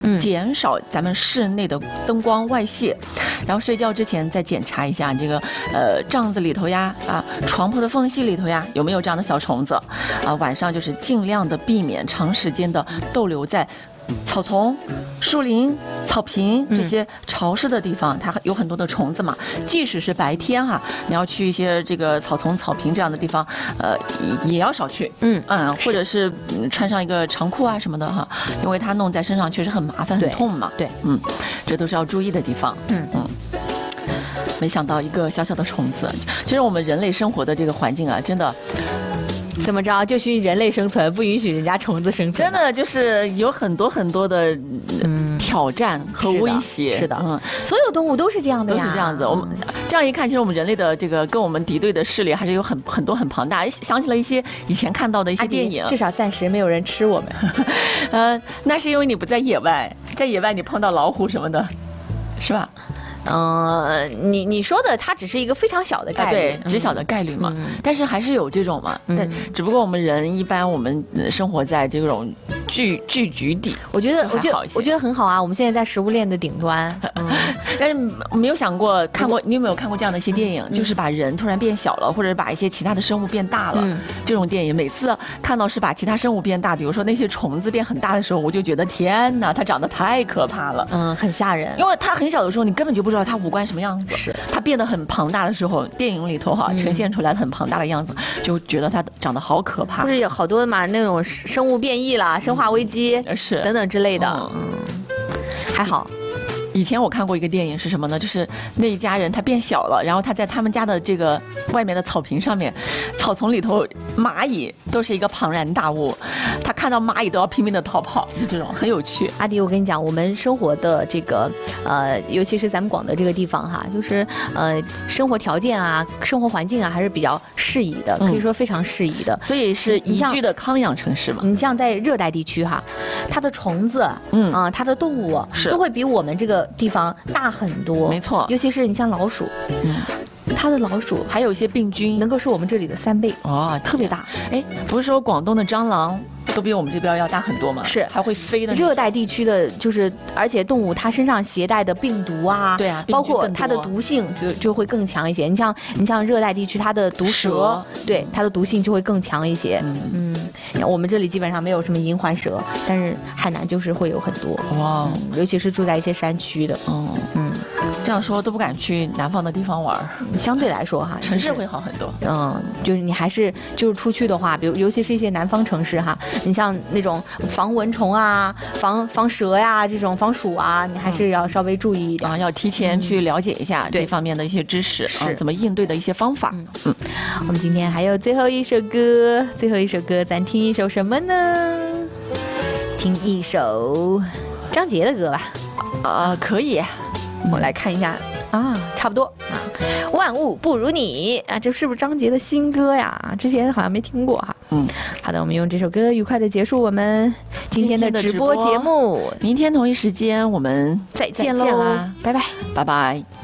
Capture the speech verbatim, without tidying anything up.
减少咱们室内的灯光外泄，然后睡觉之前再检查一下这个呃帐子里头呀啊床铺的缝隙里头呀有没有这样的小虫子啊。晚上就是尽量的避免长时间的逗留在草丛、树林、草坪这些潮湿的地方，它有很多的虫子嘛。即使是白天哈、啊，你要去一些这个草丛、草坪这样的地方，呃，也要少去。嗯嗯，或者是穿上一个长裤啊什么的哈，因为它弄在身上确实很麻烦、很痛嘛。 对， 嗯，这都是要注意的地方。嗯嗯。没想到一个小小的虫子，其实我们人类生活的这个环境啊，真的。 怎么着？就许人类生存，不允许人家虫子生存。 真的就是有很多很多的嗯挑战和威胁。 是的，嗯，所有动物都是这样的呀， 都是这样子。我们这样一看，其实我们人类的这个跟我们敌对的势力还是有很很多很庞大。想起了一些以前看到的一些电影， 至少暂时没有人吃我们。 呃，那是因为你不在野外，在野外你碰到老虎什么的，是吧？ 嗯、呃，你你说的它只是一个非常小的概率， 啊、对，极小的概率嘛、嗯。但是还是有这种嘛，嗯、但只不过我们人一般我们生活在这种聚聚局底， 我觉得我觉得我觉得很好啊。我们现在在食物链的顶端，嗯、 但是没有想过看过，你有没有看过这样的一些电影？嗯、就是把人突然变小了，或者把一些其他的生物变大了。嗯、这种电影每次看到是把其他生物变大，比如说那些虫子变很大的时候，我就觉得天哪，它长得太可怕了， 嗯，很吓人。 因为它很小的时候，你根本就不知道它五官什么样子， 是它变得很庞大的时候，电影里头哈、啊、呈现出来很庞大的样子，就觉得它长得好可怕。 不是有好多嘛那种生物变异啦、生化危机、嗯、 是等等之类的，嗯，还好。 以前我看过一个电影是什么呢？就是那一家人他变小了，然后他在他们家的这个外面的草坪上面，草丛里头蚂蚁都是一个庞然大物，他看到蚂蚁都要拼命的逃跑，就这种很有趣。 阿迪，我跟你讲，我们生活的这个呃，尤其是咱们广德这个地方哈，就是呃生活条件啊、生活环境啊还是比较适宜的，可以说非常适宜的， 嗯、所以是宜居的康养城市嘛。 你像在热带地区哈，它的虫子，嗯啊、呃，它的动物都会比我们这个地方大很多， 没错， 尤其是你像老鼠，嗯，它的老鼠还有一些病菌能够是我们这里的三倍哦， 特别大。 哎，不是说广东的蟑螂都比我们这边要大很多吗？ 是， 还会飞的。 热带地区的，就是而且动物它身上携带的病毒啊， 对啊， 包括它的毒性就就会更强一些。你像你像热带地区，它的毒蛇，对它的毒性就会更强一些。嗯嗯，我们这里基本上没有什么银环蛇，但是海南就是会有很多哇、嗯，尤其是住在一些山区的。 哦，嗯，这样说都不敢去南方的地方玩。 相对来说哈， 城市会好很多。 嗯，就是你还是就是出去的话，比如尤其是一些南方城市哈。你像那种防蚊虫啊、防防蛇呀、这种防鼠啊，你还是要稍微注意一点、 嗯、啊，要提前去了解一下这方面的一些知识，是、啊、怎么应对的一些方法。嗯嗯， 我们今天还有最后一首歌，最后一首歌咱听一首什么呢？听一首张杰的歌吧。 啊，可以。 我来看一下啊，差不多啊。万物不如你啊，这是不是张杰的新歌呀？之前好像没听过哈。嗯，好的，我们用这首歌愉快的结束我们今天的直播节目。 明天同一时间我们再见喽，拜拜， 拜拜。